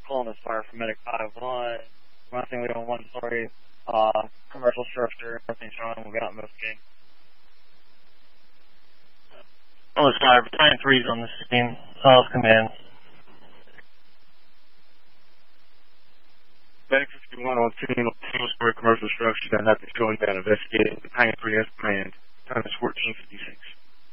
calling this fire from Medic 5-1. One thing we don't want story, commercial structure, everything's wrong, we'll get out investigating. Oh, it's 5, Battalion 3's on the scene. Command. Medic 51 on single-story commercial structure that have been going down investigating. Battalion 3 has command. Time is 14:56.